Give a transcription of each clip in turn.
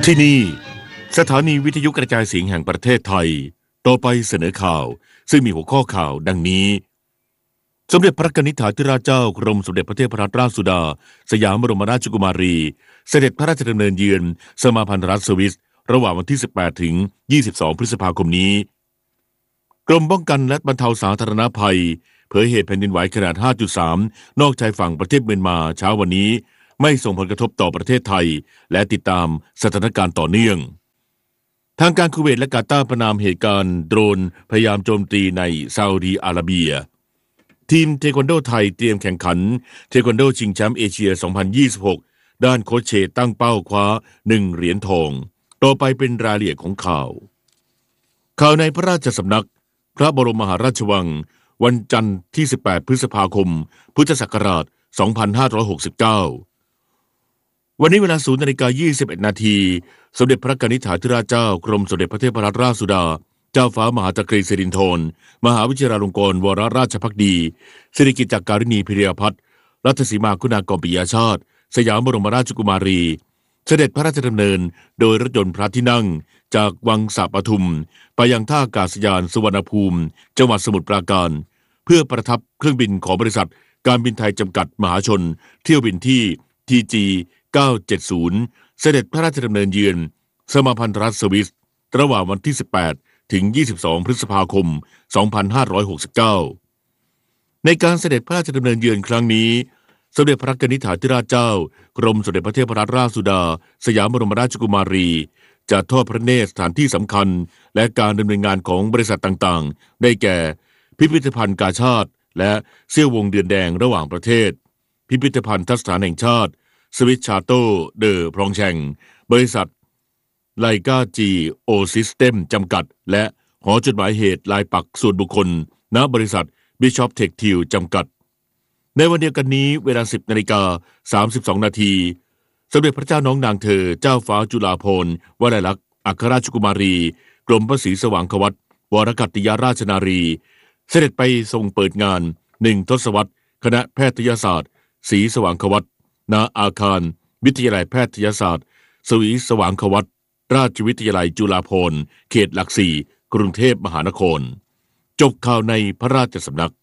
ที่นี่สถานีวิทยุกระจายเสียงแห่งประเทศไทยต่อไปเสนอข่าวซึ่งมีหัวข้อข่าวดังนี้สมเด็จพระนิธิถาธิราชเจ้ากรมสมเด็จพระเทพรัตนราชสุดาสยามบรมราชกุมารีเสด็จพระราชดำเนินเยือนสมาพันธรัฐสวิสระหว่างวันที่18ถึง22พฤษภาคมนี้กรมป้องกันและบรรเทาสาธารณภัยเผยเหตุแผ่นดินไหวขนาด 5.3 นอกชายฝั่งประเทศเมียนมาเช้าวันนี้ไม่ส่งผลกระทบต่อประเทศไทยและติดตามสถานการณ์ต่อเนื่องทางการคูเวตและกาตาร์ประณามเหตุการณ์โดรนพยายามโจมตีในซาอุดีอาระเบียทีมเทควันโดไทยเตรียมแข่งขันเทควันโดชิงแชมป์เอเชีย 2026 ด้านโค้ชเชตั้งเป้าคว้า1เหรียญทองต่อไปเป็นรายละเอียดของข่าวในพระราชสำนักพระบรมมหาราชวังวันจันทร์ที่18พฤษภาคมพุทธศักราช2569วันนี้เวลา 0:21 น.สมเด็จพระนิธิถาธิราชเจ้ากรมสมเด็จพระเทพรัตนราชสุดาเจ้าฟ้ามหาจักรีสิรินธรมหาวิชิราลงกรณ์วรราชภักดีสิริกิติ์จักริณีพิรยาภัฏรัตนสีมาคุณากรปิยชาติสยามบรมราชกุมารีเสด็จพระราชดำเนินโดยรถยนต์พระที่นั่งจากวังสะปทุมไปยังท่าอากาศยานสุวรรณภูมิจังหวัดสมุทรปราการเพื่อประทับเครื่องบินของบริษัทการบินไทยจำกัดมหาชนเที่ยวบินที่ TG 970เสด็จพระราชดำเนินเยือนสมาพันธรัฐสวิสระหว่างวันที่18ถึง22พฤษภาคม2569ในการเสด็จพระราชดำเนินเยือนครั้งนี้สมเด็จพระนิธิถาธิราชเจ้ากรมสมเด็จพระเทพรัตนราชสุดาสยามบรมราชกุมารีจะทอดพระเนตรสถานที่สำคัญและการดำเนินงานของบริษัทต่างๆได้แก่พิพิธภัณฑ์กาชาดและเซี่ยววงเดือนแดงระหว่างประเทศพิพิธภัณฑ์ทัศนแห่งชาติสวิสชาโตเดอพรองแชงบริษัทไลกาจีโอซิสเต็มจำกัดและหอจดหมายเหตุลายปักส่วนบุคคลณบริษัทบิชอปเทคทิลจำกัดในวันเดียวกันนี้เวลา 10:32 น.สมเด็จพระเจ้าน้องนางเธอเจ้าฟ้าจุฬาภรณ์วลัยลักษณ์อัครราชกุมารีกรมพระศรีสว่างควัตรวรกัตติยราชนารีเสด็จไปทรงเปิดงาน1ทศวรรษคณะแพทยศาสตร์ศรีสว่างควัตรณอาคารวิทยาลัยแพทยศาสตร์ศรีสว่างควัตรราชวิทยาลัยจุฬาภรณ์เขตหลักสี่กรุงเทพมหานครจบข่าวในพระราชสำนัก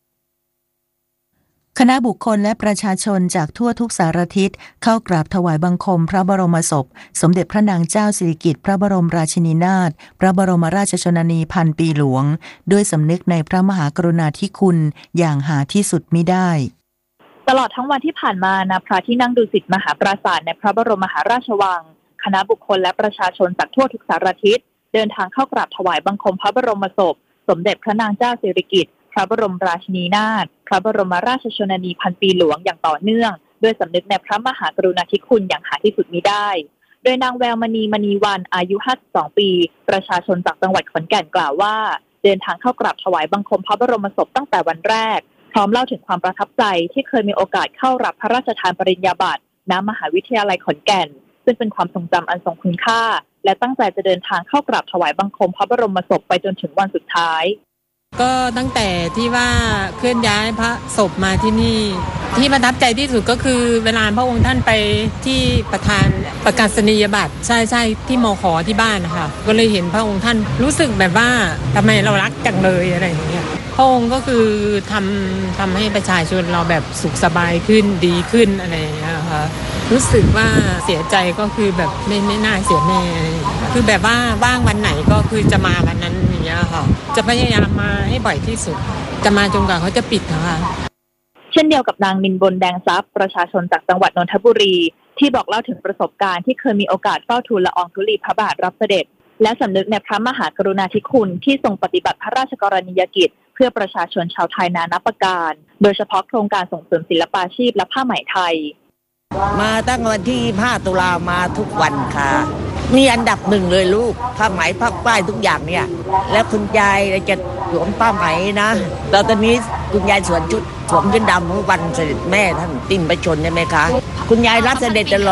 คณะบุคคลและประชาชนจากทั่วทุกสารทิศเข้ากราบถวายบังคมพระบรมศพสมเด็จพระนางเจ้าสิริกิติ์พระบรมราชินีนาถพระบรมราชชนนีพันปีหลวงด้วยสำนึกในพระมหากรุณาธิคุณอย่างหาที่สุดมิได้ตลอดทั้งวันที่ผ่านมาณพระที่นั่งดุสิตมหาปราสาทในพระบรมมหาราชวังคณะบุคคลและประชาชนจากทั่วทุกสารทิศเดินทางเข้ากราบถวายบังคมพระบรมศพสมเด็จพระนางเจ้าสิริกิติ์พระบรมราชินีนาถพระบรมราชชนนีพันปีหลวงอย่างต่อเนื่องด้วยสำนึกในพระมหากรุณาธิคุณอย่างหาที่สุดมิได้โดยนางแววมณีวันอายุ52ปีประชาชนจากจังหวัดขอนแก่นกล่าวว่าเดินทางเข้ากราบถวายบังคมพระบรมศพตั้งแต่วันแรกพร้อมเล่าถึงความประทับใจที่เคยมีโอกาสเข้ารับพระราชทานปริญญาบัตรณมหาวิทยาลัยขอนแก่นซึ่งเป็นความทรงจำอันทรงคุณค่าและตั้งใจจะเดินทางเข้ากราบถวายบังคมพระบรมศพไปจนถึงวันสุดท้ายก็ตั้งแต่ที่ว่าเคลื่อนย้ายพระศพมาที่นี่ที่ประทับใจที่สุดก็คือเวลาพระองค์ท่านไปที่ประธานประกาศนียบัตรใช่ที่มข.ที่บ้านนะคะก็เลยเห็นพระองค์ท่านรู้สึกแบบว่าทำไมเรารักจังเลยอะไรอย่างเงี้ยพระองค์ก็คือทำให้ประชาชนเราแบบสุขสบายขึ้นดีขึ้นอะไรอย่างเงี้ยค่ะรู้สึกว่าเสียใจก็คือแบบไม่น่าเสียแม่คือแบบว่าว่างวันไหนก็คือจะมาวันนั้นอย่างเงี้ยค่ะจะพยายามมาให้บ่อยที่สุดจะมาจนกว่าเขาจะปิดค่ะเช่นเดียวกับนางมินบนแดงทรัพย์ประชาชนจากจังหวัดนนทบุรีที่บอกเล่าถึงประสบการณ์ที่เคยมีโอกาสเฝ้าทูลละอองธุลีพระบาทรับเสด็จและสำนึกในพระมหากรุณาธิคุณที่ทรงปฏิบัติพระราชกรณียกิจเพื่อประชาชนชาวไทยนานับประการโดยเฉพาะโครงการส่งเสริมศิลปาชีพและผ้าไหมไทยมาตั้งวันที่5ตุลามาทุกวันค่ะนี่อันดับหนึ่งเลยลูกผ้าไหมผ้าป้ายทุกอย่างเนี่ยแล้วคุณยายจะสวมผ้าไหมนะตอนนี้คุณยายสวมชุดดำเมื่อวันเสด็จแม่ท่านติ้นประชนใช่ไหมคะคุณยายรับเสด็จตลอด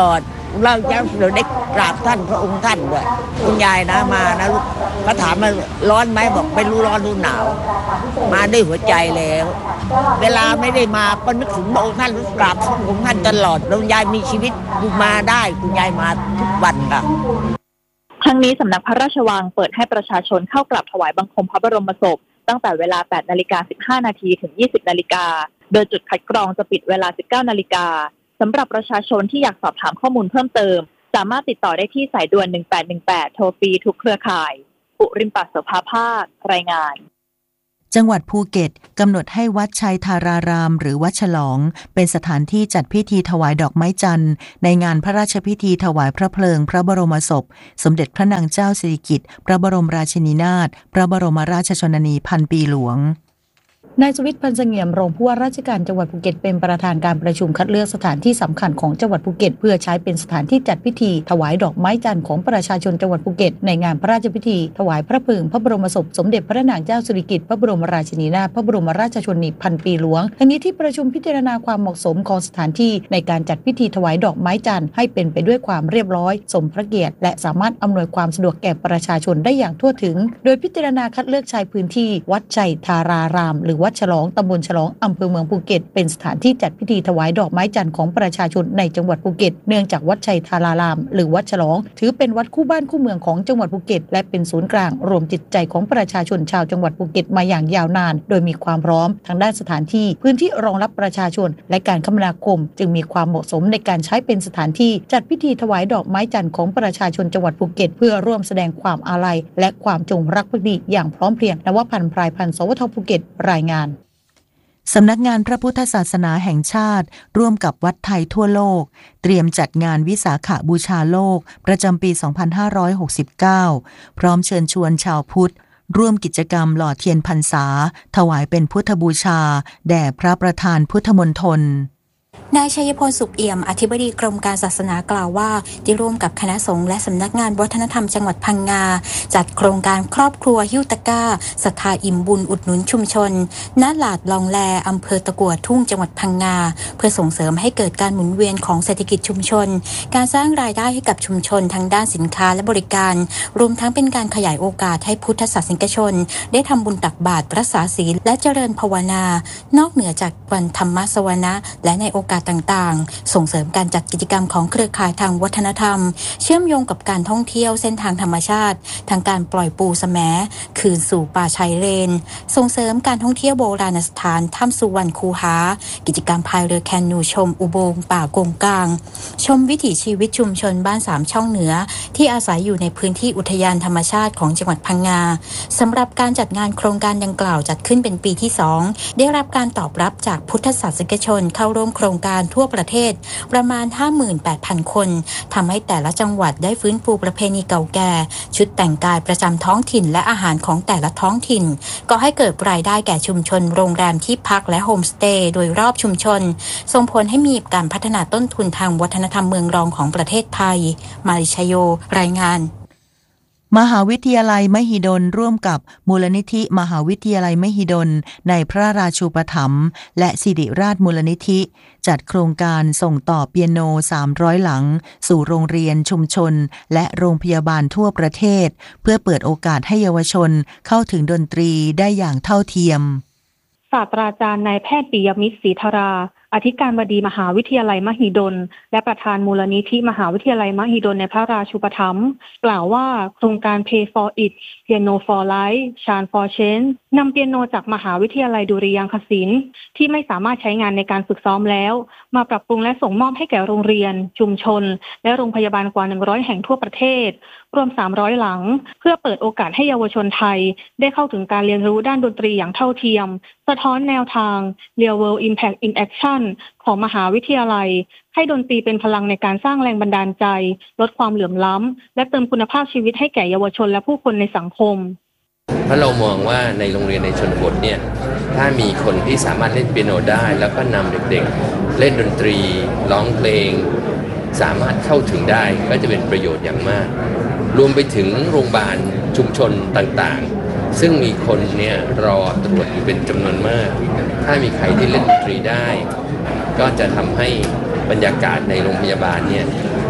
เราได้กราบท่านพระองค์ท่านด้วยคุณยายนะมานะลูกเขาถามมาร้อนไหมบอกไม่รู้ร้อนรู้หนาวมาด้วยหัวใจแล้วเวลาไม่ได้มาก็นึกถึงพระองค์ท่านกราบพระองค์ท่านตลอดแล้วยายมีชีวิตอยู่มาได้คุณยายมาทุกวันค่ะทั้งนี้สำนักพระราชวังเปิดให้ประชาชนเข้ากราบถวายบังคมพระบรมศพตั้งแต่เวลา 8:15 น.ถึง 20 น.โดยจุดคัดกรองจะปิดเวลา 19 น.สำหรับประชาชนที่อยากสอบถามข้อมูลเพิ่มเติมสามารถติดต่อได้ที่สายด่วน 1818 โทรฟรีทุกเครือข่ายปุริมปัสโสภาภาครายงานจังหวัดภูเก็ตกำหนดให้วัดชัยธารารามหรือวัดฉลองเป็นสถานที่จัดพิธีถวายดอกไม้จันทร์ในงานพระราชพิธีถวายพระเพลิงพระบรมศพสมเด็จพระนางเจ้าสิริกิติ์พระบรมราชินีนาถพระบรมราชชนนีพันปีหลวงนายสวิทย์ พันธ์เสงี่ยมรองผู้ว่าราชการจังหวัดภูเก็ตเป็นประธานการประชุมคัดเลือกสถานที่สำคัญของจังหวัดภูเก็ตเพื่อใช้เป็นสถานที่จัดพิธีถวายดอกไม้จันทร์ของประชาชนจังหวัดภูเก็ตในงานพระราชพิธีถวายพระเพลิงพระบรมศพสมเด็จพระนางเจ้าสิริกิติ์พระบรมราชินีนาถพระบรมราชชนนีพันปีหลวงทั้งนี้ที่ประชุมพิจารณาความเหมาะสมของสถานที่ในการจัดพิธีถวายดอกไม้จันทร์ให้เป็นไปด้วยความเรียบร้อยสมพระเกียรติและสามารถอำนวยความสะดวกแก่ประชาชนได้อย่างทั่วถึงโดยพิจารณาคัดเลือกใช้พื้นที่วัดชัยธารารามหรือวัดฉลองตำบลฉลองอำเภอเมืองภูเก็ตเป็นสถานที่จัดพิธีถวายดอกไม้จันทร์ของประชาชนในจังหวัดภูเก็ตเนื่องจากวัดชัยธารารามหรือวัดฉลองถือเป็นวัดคู่บ้านคู่เมืองของจังหวัดภูเก็ตและเป็นศูนย์กลางรวมจิตใจของประชาชนชาวจังหวัดภูเก็ตมาอย่างยาวนานโดยมีความพร้อมทางด้านสถานที่พื้นที่รองรับประชาชนและการคมนาคมจึงมีความเหมาะสมในการใช้เป็นสถานที่จัดพิธีถวายดอกไม้จันทร์ของประชาชนจังหวัดภูเก็ตเพื่อร่วมแสดงความอาลัยและความจงรักภักดีอย่างพร้อมเพรียงนวพันธ์ พรายพันธ์ สวทภูเก็ตรายงานสำนักงานพระพุทธศาสนาแห่งชาติร่วมกับวัดไทยทั่วโลกเตรียมจัดงานวิสาขบูชาโลกประจำปี 2569 พร้อมเชิญชวนชาวพุทธร่วมกิจกรรมหล่อเทียนพรรษาถวายเป็นพุทธบูชาแด่พระประธานพุทธมณฑลนายชัยพลสุขเอี่ยมอธิบดีกรมการศาสนากล่าวว่าได้ร่วมกับคณะสงฆ์และสำนักงานวัฒนธรรมจังหวัดพังงาจัดโครงการครอบครัวหิ้วตะกร้าศรัทธาอิ่มบุญอุดหนุนชุมชนณหลาดลองแลอำเภอตะกั่วทุ่งจังหวัดพังงาเพื่อส่งเสริมให้เกิดการหมุนเวียนของเศรษฐกิจชุมชนการสร้างรายได้ให้กับชุมชนทั้งด้านสินค้าและบริการรวมทั้งเป็นการขยายโอกาสให้พุทธศาสนิกชนได้ทำบุญตักบาตรรักษาศีลและเจริญภาวนานอกเหนือจากวันธรรมสวนะและในโอกาสต่างๆส่งเสริมการจัดกิจกรรมของเครือข่ายทางวัฒนธรรมเชื่อมโยงกับการท่องเที่ยวเส้นทางธรรมชาติทางการปล่อยปูแสมคืนสู่ป่าชายเลนส่งเสริมการท่องเที่ยวโบราณสถานถ้ำสุวรรณคูหากิจกรรมพายเรือแคนูชมอุโมงค์ป่ากงกลางชมวิถีชีวิตชุมชนบ้าน3ช่องเหนือที่อาศัยอยู่ในพื้นที่อุทยานธรรมชาติของจังหวัดพังงาสำหรับการจัดงานโครงการดังกล่าวจัดขึ้นเป็นปีที่2ได้รับการตอบรับจากพุทธศาสนิกชนเข้าร่วมโครงการทั่วประเทศประมาณ 58,000 คนทำให้แต่ละจังหวัดได้ฟื้นฟูประเพณีเก่าแก่ชุดแต่งกายประจำท้องถิ่นและอาหารของแต่ละท้องถิ่นก็ให้เกิดรายได้แก่ชุมชนโรงแรมที่พักและโฮมสเตย์โดยรอบชุมชนส่งผลให้มีการพัฒนาต้นทุนทางวัฒนธรรมเมืองรองของประเทศไทยมาริชโยรายงานมหาวิทยาลัยมหิดลร่วมกับมูลนิธิมหาวิทยาลัยมหิดลในพระราชูปถัมภ์และศิริราชมูลนิธิจัดโครงการส่งต่อเปียโน300หลังสู่โรงเรียนชุมชนและโรงพยาบาลทั่วประเทศเพื่อเปิดโอกาสให้เยาวชนเข้าถึงดนตรีได้อย่างเท่าเทียมศาสตราจารย์นายแพทย์ปิยมิตรศรีธาราอธิการบดีมหาวิทยาลัยมหิดลและประธานมูลนิธิมหาวิทยาลัยมหิดลในพระราชูปถัมภ์กล่าวว่าโครงการ Pay for It Piano for Life Chant for Change นำเปียโนจากมหาวิทยาลัยดุริยางคศิลป์ที่ไม่สามารถใช้งานในการฝึกซ้อมแล้วมาปรับปรุงและส่งมอบให้แก่โรงเรียนชุมชนและโรงพยาบาลกว่า100แห่งทั่วประเทศรวม300หลังเพื่อเปิดโอกาสให้เยาวชนไทยได้เข้าถึงการเรียนรู้ด้านดนตรีอย่างเท่าเทียมสะท้อนแนวทาง Real World Impact in Action ของมหาวิทยาลัยให้ดนตรีเป็นพลังในการสร้างแรงบันดาลใจลดความเหลื่อมล้ำและเติมคุณภาพชีวิตให้แก่เยาวชนและผู้คนในสังคมเพราะเรามองว่าในโรงเรียนในชนบทเนี่ยถ้ามีคนที่สามารถเล่นเปียโนได้แล้วก็นำเด็กๆเล่นดนตรีร้องเพลงสามารถเข้าถึงได้ก็จะเป็นประโยชน์อย่างมากรวมไปถึงโรงพยาบาลชุมชนต่างๆซึ่งมีคนเนี่ยรอตรวจอยู่เป็นจำนวนมากถ้ามีใครที่เล่นดนตรีได้ก็จะทำให้บรรยากาศในโรงพยาบาลเนี่ย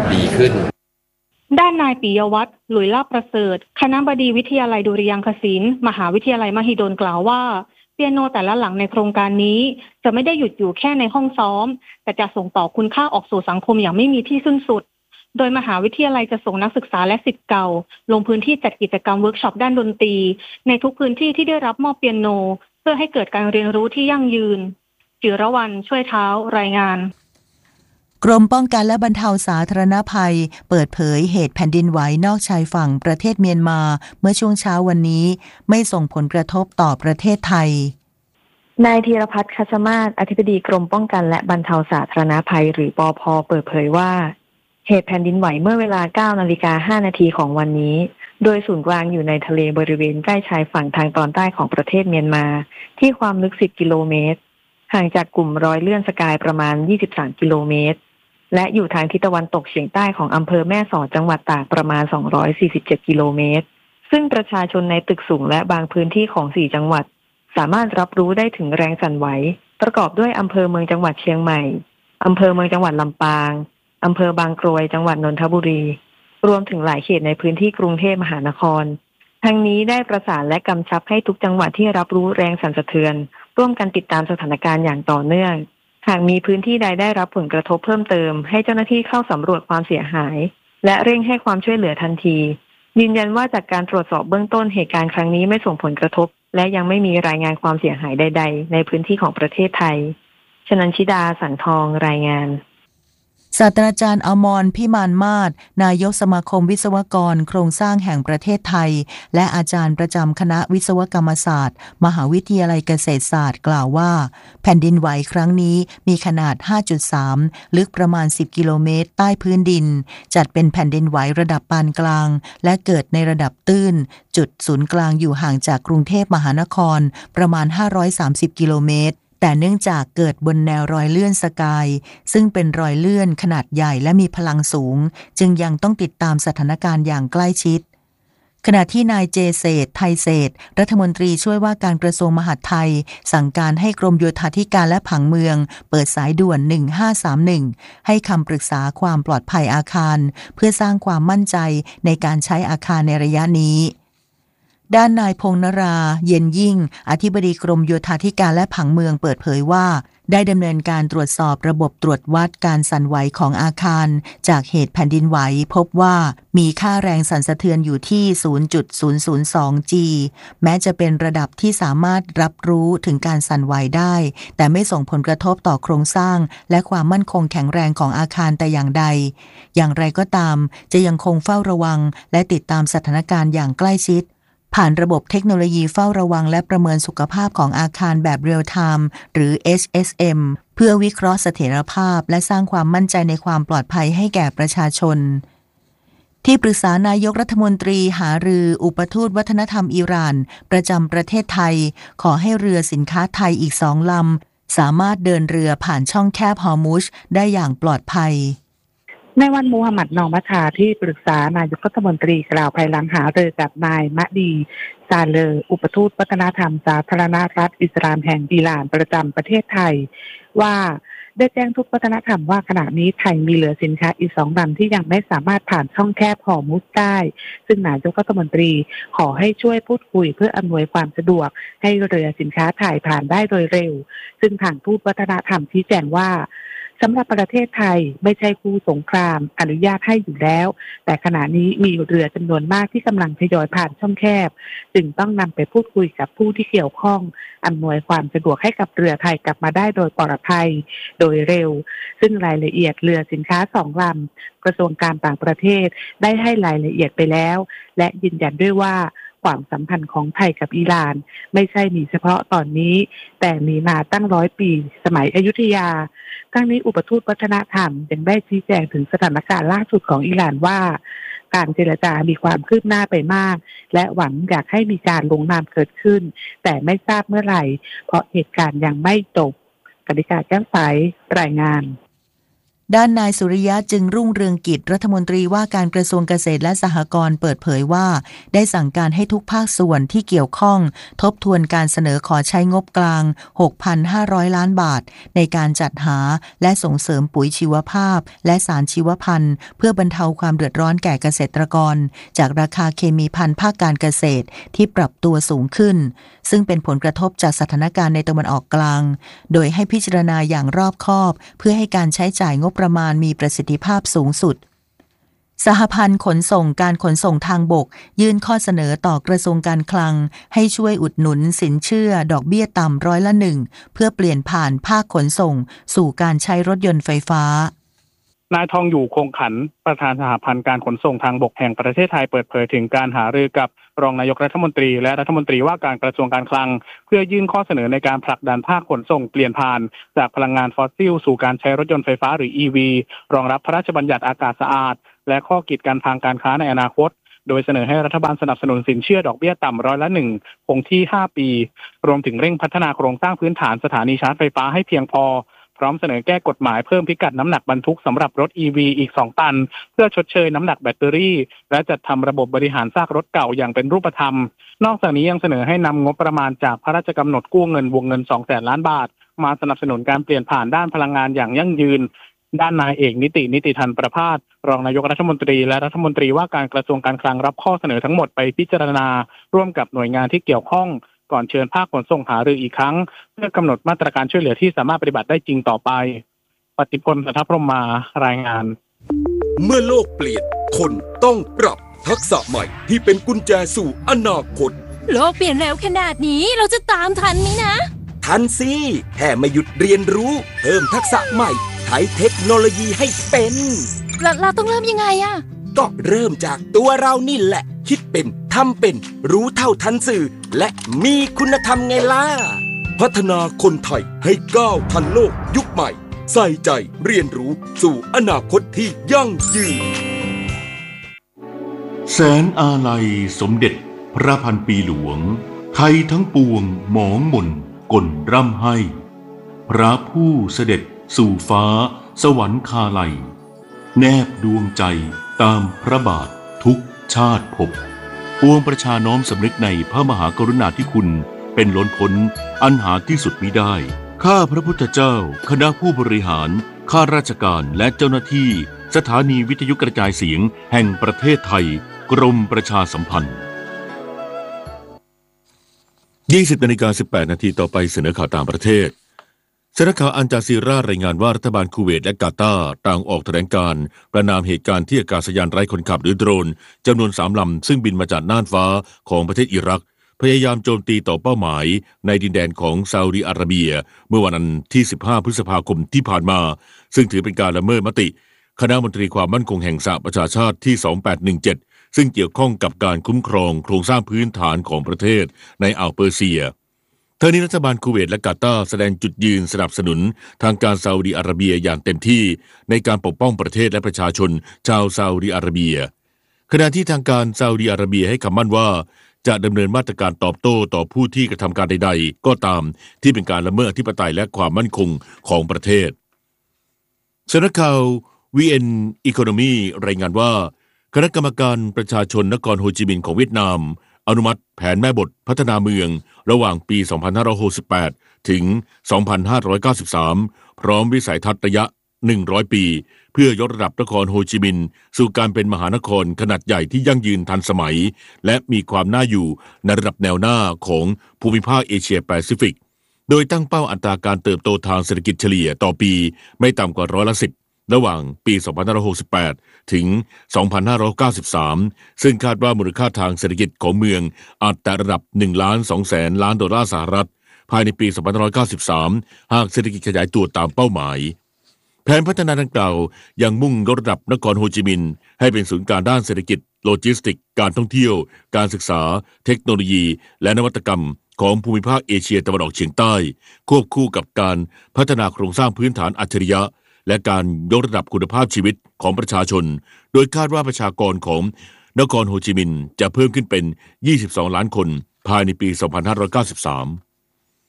ดีขึ้นด้านนายปิยวัฒน์ หลุยลาภประเสริฐคณบดีวิทยาลัยดุริยางคศิลป์มหาวิทยาลัยมหิดลกล่าวว่าเปียโนแต่ละหลังในโครงการนี้จะไม่ได้หยุดอยู่แค่ในห้องซ้อมแต่จะส่งต่อคุณค่าออกสู่สังคมอย่างไม่มีที่สิ้นสุดโดยมหาวิทยาลัยจะส่งนักศึกษาและศิษย์เก่าลงพื้นที่จัดกิจกรรมเวิร์กช็อปด้านดนตรีในทุกพื้นที่ที่ได้รับมอบเปียโนเพื่อให้เกิดการเรียนรู้ที่ยั่งยืนจิรวรรณ ช่วยเท้ารายงานกรมป้องกันและบรรเทาสาธารณภัยเปิดเผยเหตุแผ่นดินไหวนอกชายฝั่งประเทศเมียนมาเมื่อช่วงเช้าวันนี้ไม่ส่งผลกระทบต่อประเทศไทยนายธีรพัฒน์ คัชมาศอธิบดีกรมป้องกันและบรรเทาสาธารณภัยหรือปภ.เปิดเผยว่าเหตุแผ่นดินไหวเมื่อเวลา 9:05 น.ของวันนี้โดยศูนย์กลางอยู่ในทะเลบริเวณใกล้ชายฝั่งทางตอนใต้ของประเทศเมียนมาที่ความลึก10 กิโลเมตรห่างจากกลุ่มรอยเลื่อนสกายประมาณ23 กิโลเมตรและอยู่ทางทิศตะวันตกเฉียงใต้ของอำเภอแม่สอดจังหวัดตากประมาณ247 กิโลเมตรซึ่งประชาชนในตึกสูงและบางพื้นที่ของ4จังหวัดสามารถรับรู้ได้ถึงแรงสั่นไหวประกอบด้วยอำเภอเมืองจังหวัดเชียงใหม่อำเภอเมืองจังหวัดลำปางอำเภอบางกรวยจังหวัดนนทบุรีรวมถึงหลายเขตในพื้นที่กรุงเทพมหานครทั้งนี้ได้ประสานและกำชับให้ทุกจังหวัดที่รับรู้แรงสั่นสะเทือนร่วมกันติดตามสถานการณ์อย่างต่อเนื่องหากมีพื้นที่ใดได้รับผลกระทบเพิ่มเติมให้เจ้าหน้าที่เข้าสำรวจความเสียหายและเร่งให้ความช่วยเหลือทันทียืนยันว่าจากการตรวจสอบเบื้องต้นเหตุการณ์ครั้งนี้ไม่ส่งผลกระทบและยังไม่มีรายงานความเสียหายใดๆในพื้นที่ของประเทศไทยชนันชิดา สังทองรายงานศาสตราจารย์อมร พิมานมาศนายกสมาคมวิศวกรโครงสร้างแห่งประเทศไทยและอาจารย์ประจำคณะวิศวกรรมศาสตร์มหาวิทยาลัยเกษตรศาสตร์กล่าวว่าแผ่นดินไหวครั้งนี้มีขนาด 5.3 ลึกประมาณ10 กิโลเมตรใต้พื้นดินจัดเป็นแผ่นดินไหวระดับปานกลางและเกิดในระดับตื้นจุดศูนย์กลางอยู่ห่างจากกรุงเทพมหานครประมาณ530 กิโลเมตรแต่เนื่องจากเกิดบนแนวรอยเลื่อนสกายซึ่งเป็นรอยเลื่อนขนาดใหญ่และมีพลังสูงจึงยังต้องติดตามสถานการณ์อย่างใกล้ชิดขณะที่นายเจเศรษฐ์ ไทยเศรษฐ์รัฐมนตรีช่วยว่าการกระทรวงมหาดไทยสั่งการให้กรมโยธาธิการและผังเมืองเปิดสายด่วน1531ให้คำปรึกษาความปลอดภัยอาคารเพื่อสร้างความมั่นใจในการใช้อาคารในระยะนี้ด้านนายพงษ์นรา เย็นยิ่งอธิบดีกรมโยธาธิการและผังเมืองเปิดเผยว่าได้ดำเนินการตรวจสอบระบบตรวจวัดการสั่นไหวของอาคารจากเหตุแผ่นดินไหวพบว่ามีค่าแรงสั่นสะเทือนอยู่ที่ 0.002 G แม้จะเป็นระดับที่สามารถรับรู้ถึงการสั่นไหวได้แต่ไม่ส่งผลกระทบต่อโครงสร้างและความมั่นคงแข็งแรงของอาคารแต่อย่างใดอย่างไรก็ตามจะยังคงเฝ้าระวังและติดตามสถานการณ์อย่างใกล้ชิดผ่านระบบเทคโนโลยีเฝ้าระวังและประเมินสุขภาพของอาคารแบบเรียลไทม์หรือ HSM เพื่อวิเคราะห์เสถียรภาพและสร้างความมั่นใจในความปลอดภัยให้แก่ประชาชนที่ปรึกษานายกรัฐมนตรีหารืออุปทูตวัฒนธรรมอิหร่านประจำประเทศไทยขอให้เรือสินค้าไทยอีก2 ลำสามารถเดินเรือผ่านช่องแคบฮอร์มุซได้อย่างปลอดภัยในวันมูฮัมหมัด นอมัชาที่ปรึกษานายกรัฐมนตรีกล่าวภายหลังหารือกับนายมะดี ซาเลออุปทูตวัฒนธรรมสาธารณรัฐอิสลามแห่งอิหร่านประจำประเทศไทยว่าได้แจ้งทุกวัฒนธรรมว่าขณะนี้ไทยมีเหลือสินค้าอีก2 ลำที่ยังไม่สามารถผ่านช่องแคบฮอร์มุซได้ซึ่งนายกรัฐมนตรีขอให้ช่วยพูดคุยเพื่ออำนวยความสะดวกให้เรือสินค้าไทยผ่านได้โดยเร็วซึ่งทางทูตวัฒนธรรมชี้แจงว่าสำหรับประเทศไทยไม่ใช่คู่สงครามอนุญาตให้อยู่แล้วแต่ขณะนี้มีเรือจำนวนมากที่กำลังทยอยผ่านช่องแคบจึงต้องนำไปพูดคุยกับผู้ที่เกี่ยวข้องอำนวยความสะดวกให้กับเรือไทยกลับมาได้โดยปลอดภัยโดยเร็วซึ่งรายละเอียดเรือสินค้า2 ลำกระทรวงการต่างประเทศได้ให้รายละเอียดไปแล้วและยืนยันด้วยว่าความสัมพันธ์ของไทยกับอิหร่านไม่ใช่มีเฉพาะตอนนี้แต่มีมาตั้ง100 ปีสมัยอยุธยาทั้งนี้อุปทูตวัฒนธรรมยังได้ชี้แจงถึงสถานการณ์ล่าสุดของอิหร่านว่าการเจรจามีความคืบหน้าไปมากและหวังอยากให้มีการลงนามเกิดขึ้นแต่ไม่ทราบเมื่อไหร่เพราะเหตุการณ์ยังไม่จบกนิกา แก้วใสรายงานด้านนายสุริยะจึงรุ่งเรืองกิจรัฐมนตรีว่าการกระทรวงเกษตรและสหกรณ์เปิดเผยว่าได้สั่งการให้ทุกภาคส่วนที่เกี่ยวข้องทบทวนการเสนอขอใช้งบกลาง 6,500 ล้านบาทในการจัดหาและส่งเสริมปุ๋ยชีวภาพและสารชีวพันธุ์เพื่อบรรเทาความเดือดร้อนแก่เกษตรกรจากราคาเคมีภัณฑ์ภาคการเกษตรที่ปรับตัวสูงขึ้นซึ่งเป็นผลกระทบจากสถานการณ์ในตะวันออกกลางโดยให้พิจารณาอย่างรอบคอบเพื่อให้การใช้จ่ายงบประมาณมีประสิทธิภาพสูงสุดสหพันธ์ขนส่งการขนส่งทางบกยื่นข้อเสนอต่อกระทรวงการคลังให้ช่วยอุดหนุนสินเชื่อดอกเบี้ยต่ำ1%เพื่อเปลี่ยนผ่านภาคขนส่งสู่การใช้รถยนต์ไฟฟ้านายทองอยู่คงขันประธานสหพันธ์การขนส่งทางบกแห่งประเทศไทยเปิดเผยถึงการหารือกับรองนายกรัฐมนตรีและรัฐมนตรีว่าการกระทรวงการคลังเพื่อยื่นข้อเสนอในการผลักดันภาคขนส่งเปลี่ยนผ่านจากพลังงานฟอสซิลสู่การใช้รถยนต์ไฟฟ้าหรือ EV รองรับพระราชบัญญัติอากาศสะอาดและข้อกีดกันทางการค้าในอนาคตโดยเสนอให้รัฐบาลสนับสนุนสินเชื่อดอกเบี้ยต่ำ1%คงที่5ปีรวมถึงเร่งพัฒนาโครงสร้างพื้นฐานสถานีชาร์จไฟฟ้าให้เพียงพอพร้อมเสนอแก้กฎหมายเพิ่มพิกัดน้ำหนักบรรทุกสำหรับรถ EV อีก2ตันเพื่อชดเชยน้ำหนักแบตเตอรี่และจัดทำระบบบริหารซากรถเก่าอย่างเป็นรูปธรรมนอกจากนี้ยังเสนอให้นำงบประมาณจากพระราชกำหนดกู้เงินวงเงิน 200,000 ล้านบาทมาสนับสนุนการเปลี่ยนผ่านด้านพลังงานอย่างยั่งยืนด้านนายเอกนิติธันประภาสรองนายกรัฐมนตรีและรัฐมนตรีว่าการกระทรวงการคลังรับข้อเสนอทั้งหมดไปพิจารณาร่วมกับหน่วยงานที่เกี่ยวข้องก่อนเชิญภาคขนส่งหารืออีกครั้งเพื่อกำหนดมาตรการช่วยเหลือที่สามารถปฏิบัติได้จริงต่อไปปฏิพล สัทธพรหมมารายงานเมื่อโลกเปลี่ยนคนต้องปรับทักษะใหม่ที่เป็นกุญแจสู่อนาคตโลกเปลี่ยนเร็วขนาดนี้เราจะตามทันไหมนะทันสิแค่ไม่หยุดเรียนรู้เพิ่มทักษะใหม่ใช้เทคโนโลยีให้เป็นเราต้องเริ่มยังไงอะก็เริ่มจากตัวเรานี่แหละคิดเป็นทำเป็นรู้เท่าทันสื่อและมีคุณธรรมไงล่ะพัฒนาคนไทยให้ก้าวทันโลกยุคใหม่ใส่ใจเรียนรู้สู่อนาคตที่ยั่งยืนแสนอาลัยสมเด็จพระพันปีหลวงไทยทั้งปวงหมองหม่นก่นร่ำให้พระผู้เสด็จสู่ฟ้าสวรรคาลัยแนบดวงใจตามพระบาททุกชาติภพปวงประชาน้อมสำนึกในพระมหากรุณาธิคุณเป็นล้นพ้นอันหาที่สุดมิได้ข้าพระพุทธเจ้าคณะผู้บริหารข้าราชการและเจ้าหน้าที่สถานีวิทยุกระจายเสียงแห่งประเทศไทยกรมประชาสัมพันธ์ 20:18 นาทีต่อไปเสนอข่าวต่างประเทศสำนักข่าวอัลจาซีรารายงานว่ารัฐบาลคูเวตและกาตาร์ต่างออกแถลงการณ์ประณามเหตุการณ์ที่อากาศยานไร้คนขับหรือโดรนจำนวน3 ลำซึ่งบินมาจากน่านฟ้าของประเทศอิรักพยายามโจมตีต่อเป้าหมายในดินแดนของซาอุดิอาระเบียเมื่อวันที่15 พฤษภาคมที่ผ่านมาซึ่งถือเป็นการละเมิดมติคณะมนตรีความมั่นคงแห่งสหประชาชาติที่2817ซึ่งเกี่ยวข้องกับการคุ้มครองโครงสร้างพื้นฐานของประเทศในอ่าวเปอร์เซียทั้งนี้รัฐบาลคูเวตและกาตาร์แสดงจุดยืนสนับสนุนทางการซาอุดิอาระเบียอย่างเต็มที่ในการปกป้องประเทศและประชาชนชาวซาอุดิอาระเบียขณะที่ทางการซาอุดิอาระเบียให้คำมั่นว่าจะดำเนินมาตรการตอบโต้ต่อผู้ที่กระทำการใดๆก็ตามที่เป็นการละเมิดอธิปไตยและความมั่นคงของประเทศสำนักข่าว VN Economy รายงานว่าคณะกรรมการประชาชนนครโฮจิมินห์ของเวียดนามอนุมัติแผนแม่บทพัฒนาเมืองระหว่างปี 2568 ถึง 2593 พร้อมวิสัยทัศน์ระยะ 100 ปีเพื่อยกระดับนครโฮจิมินห์สู่การเป็นมหานครขนาดใหญ่ที่ยั่งยืนทันสมัยและมีความน่าอยู่ในระดับแนวหน้าของภูมิภาคเอเชียแปซิฟิกโดยตั้งเป้าอัตราการเติบโตทางเศรษฐกิจเฉลี่ยต่อปีไม่ต่ำกว่า10%ระหว่างปี 2568 ถึง 2593 ซึ่งคาดว่ามูลค่าทางเศรษฐกิจของเมืองอาจแตะระดับ 1.2 ล้านดอลลาร์สหรัฐภายในปี 2593 หากเศรษฐกิจขยายตัวตามเป้าหมายแผนพัฒนาดังกล่าวยังมุ่งยกระดับนครโฮจิมินห์ให้เป็นศูนย์กลางด้านเศรษฐกิจโลจิสติกการท่องเที่ยวการศึกษาเทคโนโลยีและนวัตกรรมของภูมิภาคเอเชียตะวันออกเฉียงใต้ควบคู่กับการพัฒนาโครงสร้างพื้นฐานอัจฉริยะและการยกระดับคุณภาพชีวิตของประชาชนโดยคาดว่าประชากรของนครโฮจิมินห์จะเพิ่มขึ้นเป็น22 ล้านคนภายในปี 2593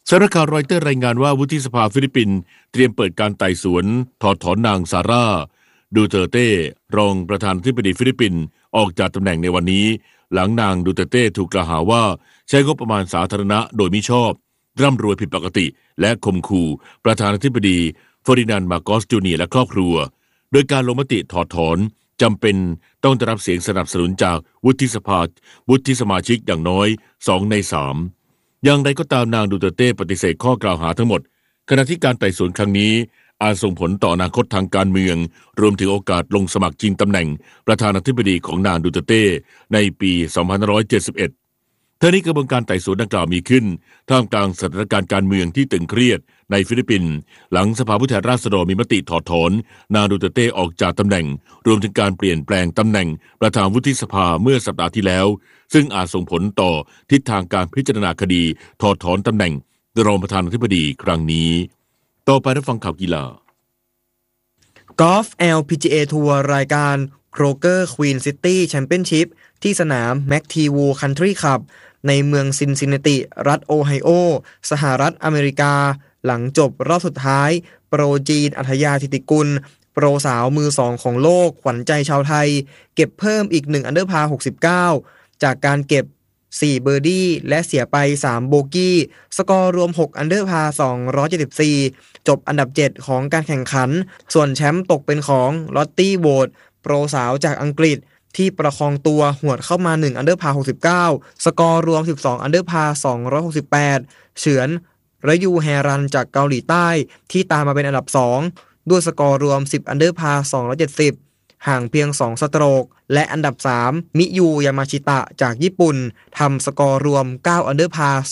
สำนักข่าวรอยเตอร์รายงานว่าวุฒิสภาฟิลิปปินส์เตรียมเปิดการไต่สวนถอดถอนนางซาร่าดูเตอร์เต้รองประธานาธิบดีฟิลิปปินส์ออกจากตำแหน่งในวันนี้หลังนางดูเตอร์เต้ถูกกล่าวหาว่าใช้งบประมาณสาธารณะโดยมิชอบร่ำรวยผิดปกติและข่มขู่ประธานาธิบดีเฟอร์ดินานด์ มาโกส จูเนียร์และครอบครัวโดยการลงมติถอดถอนจำเป็นต้องได้รับเสียงสนับสนุนจากวุฒิสมาชิกอย่างน้อย2 ใน 3อย่างไรก็ตามนางดูเตอร์เต้ปฏิเสธข้อกล่าวหาทั้งหมดขณะที่การไต่สวนครั้งนี้อาจส่งผลต่ออนาคตทางการเมืองรวมถึงโอกาสลงสมัครชิงตำแหน่งประธานาธิบดีของนางดูเตอร์เต้ในปี 2571ทั้งนี้กระบวนการไต่สวนดังกล่าวมีขึ้นท่ามกลางสถานการณ์การเมืองที่ตึงเครียดในฟิลิปปินส์หลังสภาผู้แทนราษฎรมีมติถอดถอนนางดูเตอร์เต้ออกจากตำแหน่งรวมถึงการเปลี่ยนแปลงตำแหน่งประธานวุฒิสภาเมื่อสัปดาห์ที่แล้วซึ่งอาจส่งผลต่อทิศทางการพิจารณาคดีถอดถอนตำแหน่งรองประธานาธิบดีครั้งนี้ต่อไปรับฟังข่าวกีฬากอล์ฟ LPGA ทัวร์รายการโครเกอร์ควีนซิตี้แชมเปี้ยนชิพที่สนามแม็กทีวูคันทรีคลับในเมืองซินซินนาติรัฐโอไฮโอสหรัฐอเมริกาหลังจบรอบสุดท้ายโปรจีนอัธยาธิติกุลโปรสาวมือ2ของโลกขวัญใจชาวไทยเก็บเพิ่มอีก1อันเดอร์พาร์69จากการเก็บ4เบอร์ดี้และเสียไป3โบกี้สกอร์รวม6อันเดอร์พาร์274จบอันดับ7ของการแข่งขันส่วนแชมป์ตกเป็นของลอตตี้โวดโปรสาวจากอังกฤษที่ประคองตัวหวดเข้ามา1อันเดอร์พาร์69สกอร์รวม12อันเดอร์พาร์268เฉือนระยูแฮรันจากเกาหลีใต้ที่ตามมาเป็นอันดับ2ด้วยสกอร์รวม10อันเดอร์พาร์270ห่างเพียง2สโตรกและอันดับ3มิยูยามาชิตะจากญี่ปุ่นทำสกอร์รวม9อันเดอร์พาร์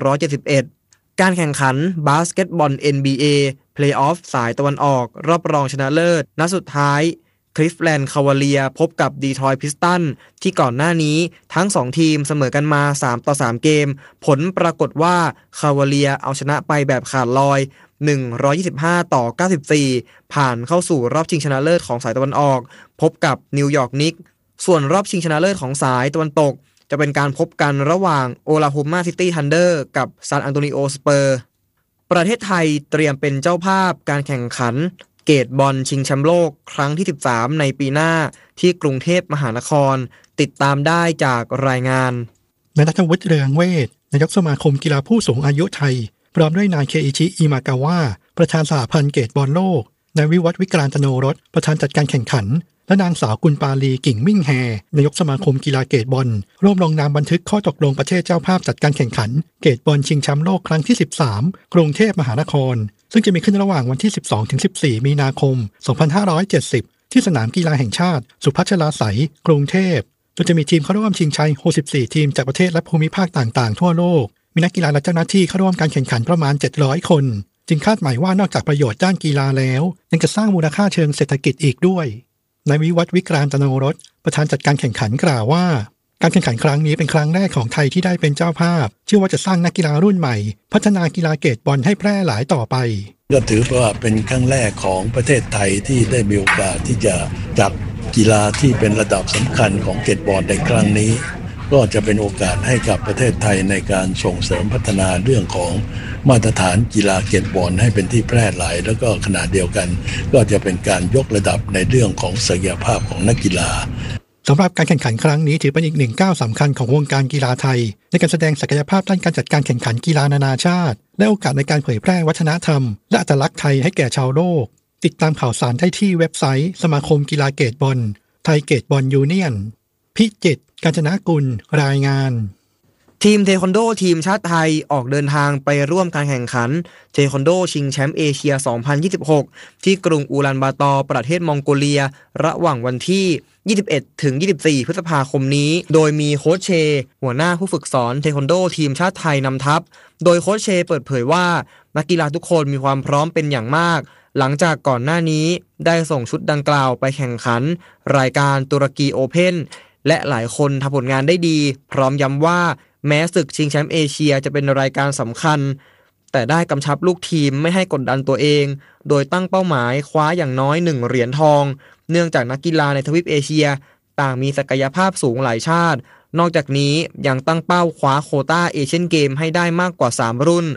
271การแข่งขันบาสเกตบอล NBA เพลย์ออฟสายตะวันออกรอบรองชนะเลิศนัดสุดท้ายคลิฟแลนด์คาวาเลียพบกับดีทรอยต์พิสตันที่ก่อนหน้านี้ทั้ง2ทีมเสมอกันมา3-3เกมผลปรากฏว่าคาวาเลียเอาชนะไปแบบขาดลอย125-94ผ่านเข้าสู่รอบชิงชนะเลิศของสายตะวันออกพบกับนิวยอร์กนิกส์ส่วนรอบชิงชนะเลิศของสายตะวันตกจะเป็นการพบกันระหว่างโอลาโฮมาซิตี้ทันเดอร์กับซานอันโตนิโอสเปอร์ประเทศไทยเตรียมเป็นเจ้าภาพการแข่งขันเกตบอลชิงแชมป์โลกครั้งที่13ในปีหน้าที่กรุงเทพมหานครติดตามได้จากรายงานนายณัฐวุฒิเรืองเวชนายกสมาคมกีฬาผู้สูงอายุไทยพร้อมด้วยนายเคอิชิอิมากาวะประธานสหพันธ์เกตบอลโลกนายวิวัฒน์วิกรานตโนรสประธานจัดการแข่งขันและนางสาวกุลปาลีกิ่งมิ่งแฮนายกสมาคมกีฬาเกตบอลร่วมลงนามบันทึกข้อตกลงประเทศเจ้าภาพจัดการแข่งขันเกตบอลชิงแชมป์โลกครั้งที่13กรุงเทพมหานครซึ่งจะมีขึ้นระหว่างวันที่ 12-14 มีนาคม 2570 ที่สนามกีฬาแห่งชาติสุพัชลาไสยกรุงเทพโดยจะมีทีมเข้าร่วมชิงชัย64ทีมจากประเทศและภูมิภาคต่างๆทั่วโลกมีนักกีฬาและเจ้าหน้าที่เข้าร่วมการแข่งขันประมาณ700คนจึงคาดหมายว่านอกจากประโยชน์ด้านกีฬาแล้วยังจะสร้างมูลค่าเชิงเศรษฐกิจอีกด้วยนายวิวัฒน์วิกรานตโนรสประธานจัดการแข่งขันกล่าวว่าการแข่งขันครั้งนี้เป็นครั้งแรกของไทยที่ได้เป็นเจ้าภาพเชื่อว่าจะสร้างนักกีฬารุ่นใหม่พัฒนากีฬาเกตบอลให้แพร่หลายต่อไปก็ถือว่าเป็นครั้งแรกของประเทศไทยที่ได้มีโอกาสที่จะจัดกีฬาที่เป็นระดับสำคัญของเกตบอลในครั้งนี้ก็จะเป็นโอกาสให้กับประเทศไทยในการส่งเสริมพัฒนาเรื่องของมาตรฐานกีฬาเกตบอลให้เป็นที่แพร่หลายแล้วก็ขณะเดียวกันก็จะเป็นการยกระดับในเรื่องของศักยภาพของนักกีฬาสำหรับการแข่งขันครั้งนี้ถือเป็นอีกหนึ่งก้าวสำคัญของวงการกีฬาไทยในการแสดงศักยภาพด้านการจัดการแข่งขันกีฬานานาชาติและโอกาสในการเผยแพร่วัฒนธรรมและอัตลักษณ์ไทยให้แก่ชาวโลกติดตามข่าวสารได้ที่เว็บไซต์สมาคมกีฬาเกตบอลไทยเกตบอลยูเนียนพิจิตรกาญจนกุลรายงานทีมเทควันโดทีมชาติไทยออกเดินทางไปร่วมการแข่งขันเทควันโดชิงแชมป์เอเชีย 2026 ที่กรุงอูลันบาตอร์ประเทศมองโกเลียระหว่างวันที่ 21-24 พฤษภาคมนี้โดยมีโค้ชเชหัวหน้าผู้ฝึกสอนเทควันโดทีมชาติไทยนำทัพโดยโค้ชเชเปิดเผยว่านักกีฬาทุกคนมีความพร้อมเป็นอย่างมากหลังจากก่อนหน้านี้ได้ส่งชุดดังกล่าวไปแข่งขันรายการตุรกีโอเพ่นและหลายคนทำผลงานได้ดีพร้อมย้ำว่าแม้ศึกชิงแชมป์เอเชียจะเป็นรายการสำคัญแต่ได้กำชับลูกทีมไม่ให้กดดันตัวเองโดยตั้งเป้าหมายคว้าอย่างน้อย1เหรียญทองเนื่องจากนักกีฬาในทวีปเอเชียต่างมีศักยภาพสูงหลายชาตินอกจากนี้ยังตั้งเป้าคว้าโควต้าเอเชียนเกมให้ได้มากกว่า3รุ่น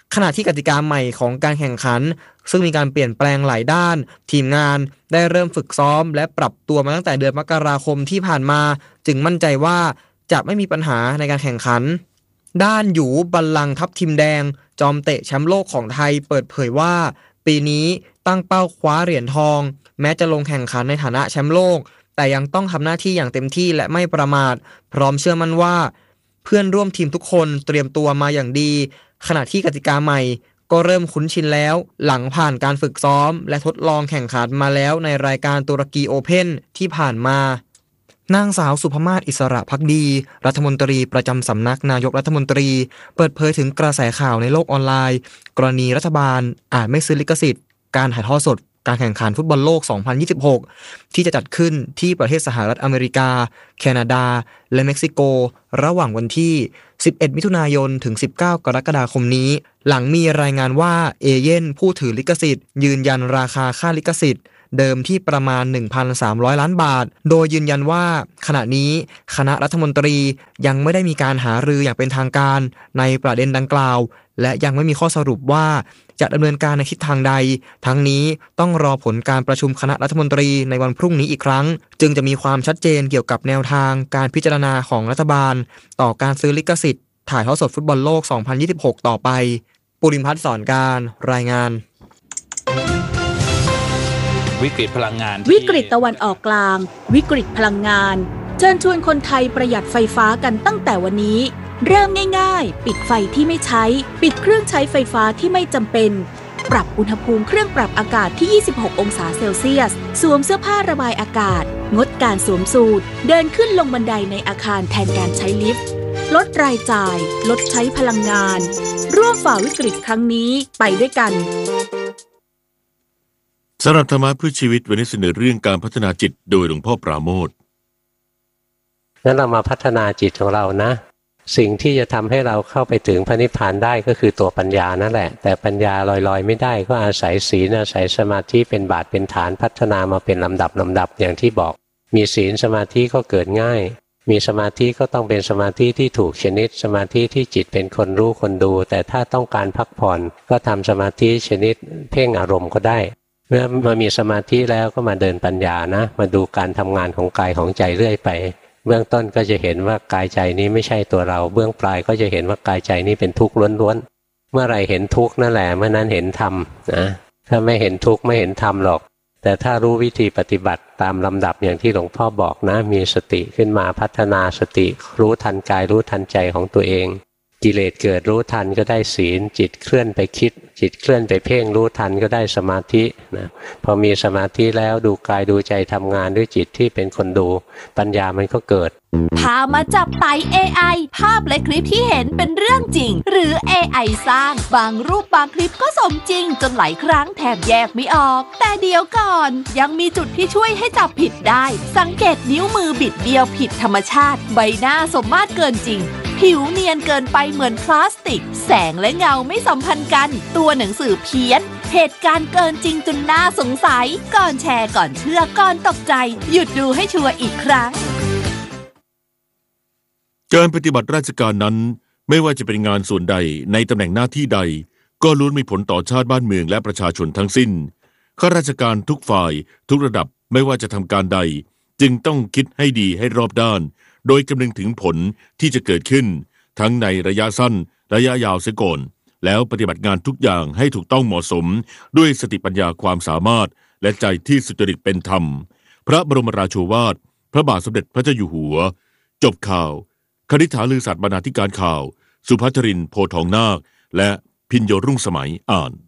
ขณะที่กติกาใหม่ของการแข่งขันซึ่งมีการเปลี่ยนแปลงหลายด้านทีมงานได้เริ่มฝึกซ้อมและปรับตัวมาตั้งแต่เดือนมกราคมที่ผ่านมาจึงมั่นใจว่าจะไม่มีปัญหาในการแข่งขันด้านหยูบัลลังก์ทัพทีมแดงจอมเตะแชมป์โลกของไทยเปิดเผยว่าปีนี้ตั้งเป้าคว้าเหรียญทองแม้จะลงแข่งขันในฐานะแชมป์โลกแต่ยังต้องทำหน้าที่อย่างเต็มที่และไม่ประมาทพร้อมเชื่อมั่นว่าเพื่อนร่วมทีมทุกคนเตรียมตัวมาอย่างดีขณะที่กติกาใหม่ก็เริ่มคุ้นชินแล้วหลังผ่านการฝึกซ้อมและทดลองแข่งขันมาแล้วในรายการตุรกีโอเพ่นที่ผ่านมานางสาวสุภมาศอิสระภักดีรัฐมนตรีประจำสำนักนายกรัฐมนตรีเปิดเผยถึงกระแสข่าวในโลกออนไลน์กรณีรัฐบาลอาจไม่ซื้อลิขสิทธิ์การถ่ายทอดสดการแข่งขันฟุตบอลโลก 2026 ที่จะจัดขึ้นที่ประเทศสหรัฐอเมริกาแคนาดาและเม็กซิโกระหว่างวันที่11 มิถุนายนถึง 19 กรกฎาคมนี้หลังมีรายงานว่าเอเย่นผู้ถือลิขสิทธิ์ยืนยันราคาค่าลิขสิทธิ์เดิมที่ประมาณ 1,300 ล้านบาทโดยยืนยันว่าขณะนี้คณะรัฐมนตรียังไม่ได้มีการหารืออย่างเป็นทางการในประเด็นดังกล่าวและยังไม่มีข้อสรุปว่าจะดำเนินการในทิศทางใดทั้งนี้ต้องรอผลการประชุมคณะรัฐมนตรีในวันพรุ่งนี้อีกครั้งจึงจะมีความชัดเจนเกี่ยวกับแนวทางการพิจารณาของรัฐบาลต่อการซื้อลิขสิทธิ์ถ่ายทอดสดฟุตบอลโลก 2026 ต่อไปปุริมพัฒน์สอนการรายงานวิกฤตพลังงานวิกฤตตะวันออกกลางวิกฤตพลังงานเชิญชวนคนไทยประหยัดไฟฟ้ากันตั้งแต่วันนี้เริ่มง่ายๆปิดไฟที่ไม่ใช้ปิดเครื่องใช้ไฟฟ้าที่ไม่จำเป็นปรับอุณหภูมิเครื่องปรับอากาศที่ 26 องศาเซลเซียสสวมเสื้อผ้าระบายอากาศงดการสวมสูทเดินขึ้นลงบันไดในอาคารแทนการใช้ลิฟต์ลดรายจ่ายลดใช้พลังงานร่วมฝ่าวิกฤตครั้งนี้ไปด้วยกันสำหรับธรรมะเพื่อชีวิตวันนี้เสนอเรื่องการพัฒนาจิตโดยหลวงพ่อปราโมทย์งั้นเรามาพัฒนาจิตของเรานะสิ่งที่จะทำให้เราเข้าไปถึงพระนิพพานได้ก็คือตัวปัญญานั่นแหละแต่ปัญญาลอยๆไม่ได้ก็อาศัยศีลอาศัยสมาธิเป็นบาทเป็นฐานพัฒนามาเป็นลำดับอย่างที่บอกมีศีลสมาธิก็เกิดง่ายมีสมาธิก็ต้องเป็นสมาธิที่ถูกชนิดสมาธิที่จิตเป็นคนรู้คนดูแต่ถ้าต้องการพักผ่อนก็ทำสมาธิชนิดเพ่งอารมณ์ก็ได้เมื่อมามีสมาธิแล้วก็มาเดินปัญญานะมาดูการทำงานของกายของใจเรื่อยไปเบื้องต้นก็จะเห็นว่ากายใจนี้ไม่ใช่ตัวเราเบื้องปลายก็จะเห็นว่ากายใจนี้เป็นทุกข์ล้วนๆเมื่อไรเห็นทุกข์นั่นแหละเมื่อนั้นเห็นธรรมนะถ้าไม่เห็นทุกข์ไม่เห็นธรรมหรอกแต่ถ้ารู้วิธีปฏิบัติตามลำดับอย่างที่หลวงพ่อบอกนะมีสติขึ้นมาพัฒนาสติรู้ทันกายรู้ทันใจของตัวเองกิเลสเกิดรู้ทันก็ได้ศีลจิตเคลื่อนไปคิดจิตเคลื่อนไปเพ่งรู้ทันก็ได้สมาธินะพอมีสมาธิแล้วดูกายดูใจทำงานด้วยจิตที่เป็นคนดูปัญญามันก็เกิดพามาจับไต่ AI ภาพและคลิปที่เห็นเป็นเรื่องจริงหรือ AI สร้างบางรูปบางคลิปก็สมจริงจนหลายครั้งแทบแยกไม่ออกแต่เดี๋ยวก่อนยังมีจุดที่ช่วยให้จับผิดได้สังเกตนิ้วมือบิดเบี้ยวผิดธรรมชาติใบหน้าสมมาตรเกินจริงผิวเนียนเกินไปเหมือนพลาสติกแสงและเงาไม่สัมพันธ์กันตัวหนังสือเพี้ยนเหตุการณ์เกินจริงจนน่าสงสัยก่อนแชร์ก่อนเชื่อก่อนตกใจหยุดดูให้ชัวร์อีกครั้งการปฏิบัติราชการนั้นไม่ว่าจะเป็นงานส่วนใดในตำแหน่งหน้าที่ใดก็ล้วนมีผลต่อชาติบ้านเมืองและประชาชนทั้งสิ้นข้าราชการทุกฝ่ายทุกระดับไม่ว่าจะทำการใดจึงต้องคิดให้ดีให้รอบด้านโดยคำนึงถึงผลที่จะเกิดขึ้นทั้งในระยะสั้นระยะยาวเสียก่อนแล้วปฏิบัติงานทุกอย่างให้ถูกต้องเหมาะสมด้วยสติปัญญาความสามารถและใจที่สุจริตเป็นธรรมพระบรมราโชวาทพระบาทสมเด็จพระเจ้าอยู่หัวจบข่าวคณิษฐาลือศาสตร์บรรณาธิการข่าวสุภัทริน โพทองนาคและพิญโยรุ่งสมัยอ่าน